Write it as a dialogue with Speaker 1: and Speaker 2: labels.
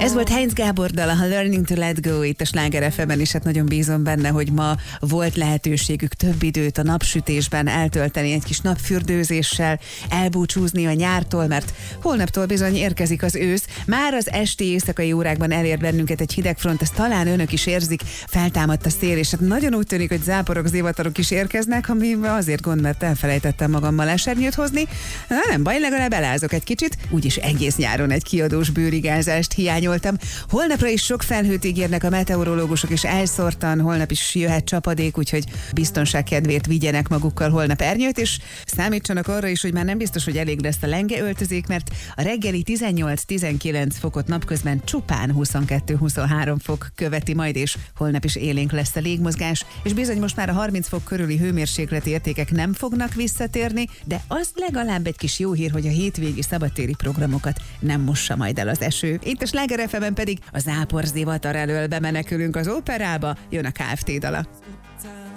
Speaker 1: Ez volt Heinz Gábor dala, a Learning to Let Go itt a Sláger FM-en, és hát nagyon bízom benne, hogy ma volt lehetőségük több időt a napsütésben eltölteni, egy kis napfürdőzéssel, elbúcsúzni a nyártól, mert holnaptól bizony érkezik az ősz. Már az esti éjszakai órákban elér bennünket egy hidegfront, ezt talán önök is érzik, feltámadt a szél, és hát nagyon úgy tűnik, hogy záporok, zivatarok is érkeznek, ami azért gond, mert elfelejtettem magammal esernyőt hozni. Na, nem baj, legalább elázok egy kicsit, úgyis egész nyáron egy kiadós bőrigázást hiányoltam. Holnapra is sok felhőt ígérnek a meteorológusok, és elszórtan holnap is jöhet csapadék, úgyhogy biztonság kedvéért vigyenek magukkal holnap ernyőt, és számítsanak arra is, hogy már nem biztos, hogy elég lesz a lenge öltözék, mert a reggeli 18-19 fokot napközben csupán 22-23 fok követi majd, és holnap is élénk lesz a légmozgás, és bizony most már a 30 fok körüli hőmérsékleti értékek nem fognak visszatérni, de az legalább egy kis jó hír, hogy a hétvégi szabadtéri programokat nem mossa majd el az eső. Itt a Sláger FM-en pedig a záporzivatar elől bemenekülünk az operába, jön a Kft. Dala.